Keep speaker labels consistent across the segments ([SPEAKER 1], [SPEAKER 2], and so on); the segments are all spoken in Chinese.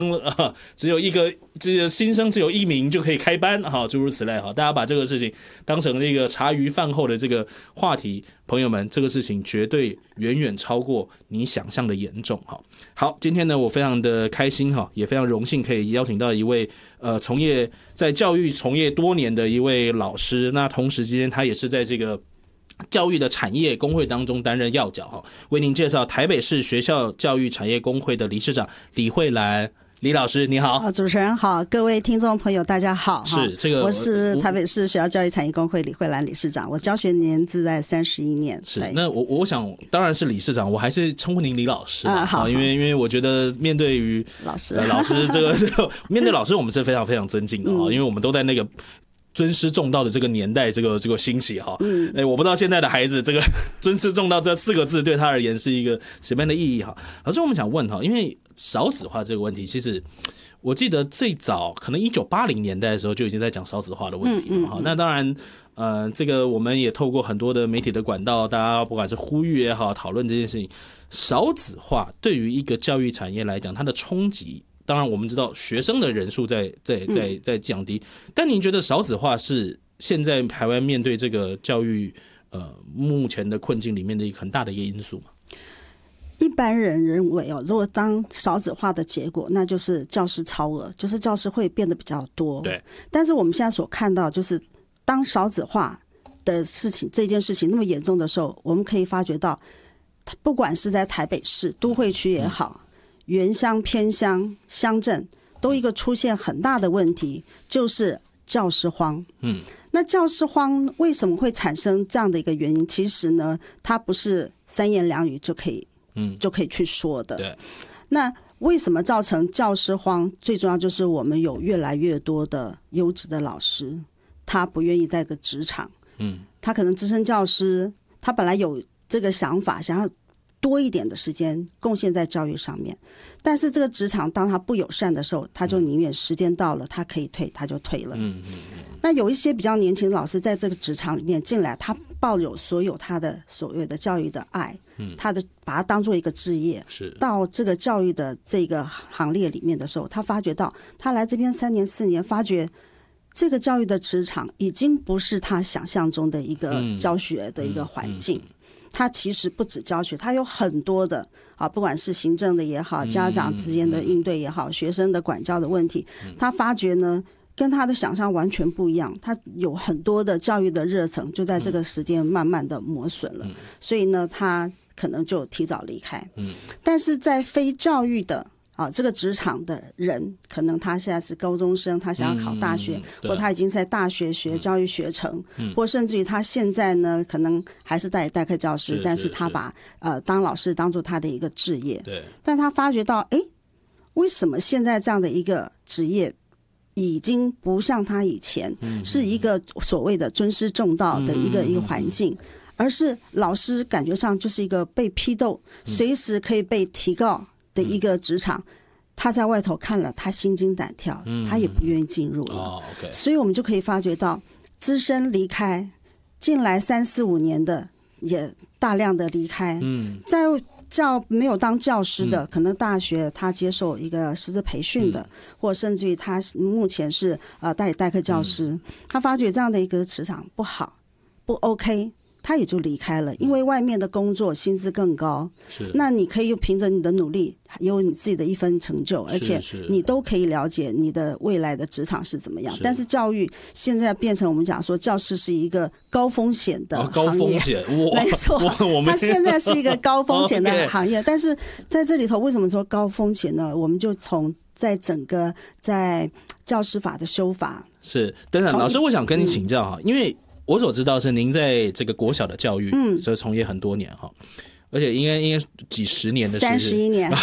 [SPEAKER 1] 只有新生只有1名就可以开班哈，诸如此类哈，大家把这个事情当成那个茶余饭后的这个话题，朋友们，这个事情绝对远远超过你想象的严重哈。好，今天呢，我非常的开心哈，也非常荣幸可以邀请到一位在教育从业多年的一位老师，那同时之间他也是在这个教育的产业工会当中担任要角哈，为您介绍台北市学校教育产业工会的理事长李慧兰。李老师你好。
[SPEAKER 2] 主持人好，各位听众朋友大家好。
[SPEAKER 1] 是这个，
[SPEAKER 2] 我是台北市学校教育产业工会李慧兰理事长，我教学年资在31年。
[SPEAKER 1] 是，那我想当然是理事长，我还是称呼您李老师好，因为我觉得面对于老师这个面对老师我们是非常非常尊敬的因为我们都在那个尊师重道的这个年代，这个兴起哈，我不知道现在的孩子这个尊师重道这4个字对他而言是一个什么样的意义哈。老师，我们想问哈，因为少子化这个问题，其实我记得最早可能1980年代的时候就已经在讲少子化的问题了哈。那当然，这个我们也透过很多的媒体的管道，大家不管是呼吁也好，讨论这件事情，少子化对于一个教育产业来讲，它的冲击。当然，我们知道学生的人数在降低，但您觉得少子化是现在台湾面对这个教育目前的困境里面的一个很大的一个因素吗？
[SPEAKER 2] 一般人认为如果当少子化的结果，那就是教师超额，就是教师会变得比较多。
[SPEAKER 1] 对。
[SPEAKER 2] 但是我们现在所看到，就是当少子化的事情这件事情那么严重的时候，我们可以发觉到，不管是在台北市都会区也好。原乡、偏乡、乡镇都一个出现很大的问题，就是教师荒。那教师荒为什么会产生这样的一个原因？其实呢，它不是3言2语就可以去说的。
[SPEAKER 1] 对。
[SPEAKER 2] 那为什么造成教师荒？最重要就是我们有越来越多的优质的老师，他不愿意在个职场。他可能资深教师，他本来有这个想法，想要多一点的时间贡献在教育上面，但是这个职场当他不友善的时候，他就宁愿时间到了他可以退他就退了。那有一些比较年轻的老师在这个职场里面进来，他抱有所有他的所谓的教育的爱，把它当做一个志业，到这个教育的这个行列里面的时候，他发觉到他来这边3年4年，发觉这个教育的职场已经不是他想象中的一个教学的一个环境。他其实不止教学，他有很多的不管是行政的也好，家长之间的应对也好，学生的管教的问题，他发觉呢跟他的想象完全不一样，他有很多的教育的热忱就在这个时间慢慢的磨损了，所以呢他可能就提早离开。但是在非教育的这个职场的人，可能他现在是高中生，他想要考大学，或他已经在大学学教育学程，或甚至于他现在呢，可能还是代课教师，但是他把当老师当做他的一个志业。
[SPEAKER 1] 对。
[SPEAKER 2] 但他发觉到，为什么现在这样的一个职业已经不像他以前是一个所谓的尊师重道的一个环境，而是老师感觉上就是一个被批斗，随时可以被提告的一个职场，他在外头看了，他心惊胆跳，他也不愿意进入了。所以我们就可以发觉到，资深离开，进来3、4、5年的也大量的离开。在没有当教师的，可能大学他接受一个师资培训的，或甚至于他目前是代课教师，他发觉这样的一个职场不好，不 OK。他也就离开了，因为外面的工作薪资更高，那你可以凭着你的努力，有你自己的一份成就，而且你都可以了解你的未来的职场是怎么样。但是教育现在变成我们讲说，教师是一个高风险的行业，
[SPEAKER 1] 高风险，
[SPEAKER 2] 没错，它现在是一个高风险的行业。但是在这里头，为什么说高风险呢？我们就从在整个在教师法的修法
[SPEAKER 1] 是。等等，老师，我想跟你请教因为我所知道是您在这个国小的教育所以从业很多年而且应该几十年的时间
[SPEAKER 2] ，31年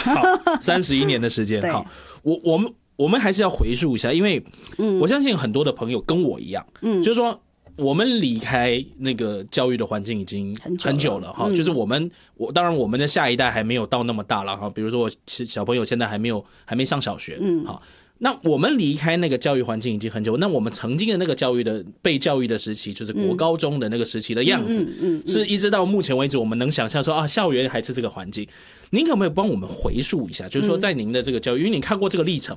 [SPEAKER 1] ，31年的时间。好，我们还是要回溯一下，因为我相信很多的朋友跟我一样，就是说我们离开那个教育的环境已经很久了就是当然我们的下一代还没有到那么大了比如说我小朋友现在还没上小学那我们离开那个教育环境已经很久，那我们曾经的那个被教育的时期，就是国高中的那个时期的样子，是一直到目前为止我们能想象说校园还是这个环境。您可不可以帮我们回溯一下，就是说在您的这个教育，因为你看过这个历程，